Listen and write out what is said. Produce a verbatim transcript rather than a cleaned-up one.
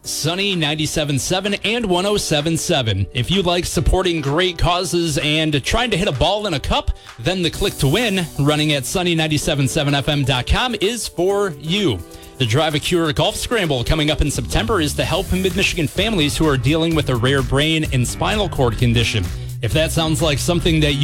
Sunny ninety-seven point seven and one oh seven point seven. If you like supporting great causes and trying to hit a ball in a cup, then the Click to Win, running at sunny ninety-seven point seven f m dot com, is for you. The Drive a Cure Golf Scramble coming up in September is to help Mid-Michigan families who are dealing with a rare brain and spinal cord condition. If that sounds like something that you